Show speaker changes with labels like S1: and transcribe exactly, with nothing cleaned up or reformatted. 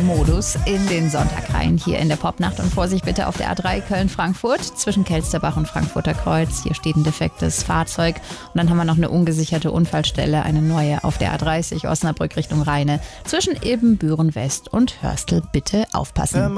S1: Modus in den Sonntag rein, hier in der Popnacht. Und Vorsicht bitte auf der A drei Köln-Frankfurt zwischen Kelsterbach und Frankfurter Kreuz. Hier steht ein defektes Fahrzeug. Und dann haben wir noch eine ungesicherte Unfallstelle, eine neue auf der A dreißig Osnabrück Richtung Rheine zwischen Ebenbüren West und Hörstel. Bitte aufpassen.